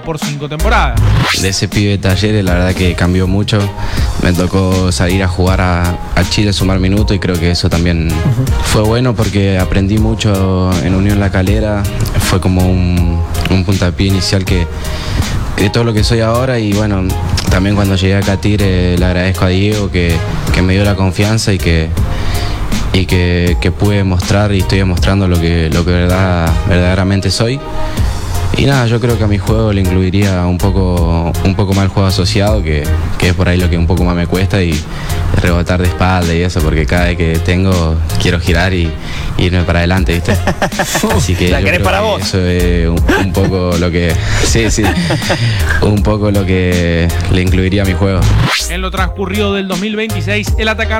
por 5 temporadas. De ese pibe de Talleres, la verdad que cambió mucho. Me tocó salir a jugar a Chile, sumar minutos, y creo que eso también fue bueno porque aprendí mucho en Unión La Calera. Fue como un puntapié inicial que de todo lo que soy ahora. Y bueno, también cuando llegué acá a Tigre le agradezco a Diego que me dio la confianza y que pude mostrar y estoy demostrando lo que verdaderamente soy. Y nada, yo creo que a mi juego le incluiría un poco más el juego asociado, que es por ahí lo que un poco más me cuesta, y rebotar de espalda y eso, porque cada vez que tengo quiero girar y irme para adelante, ¿viste? Así que la querés para vos. Eso es un poco lo que... Sí, un poco lo que le incluiría a mi juego. En lo transcurrido del 2026, el atacante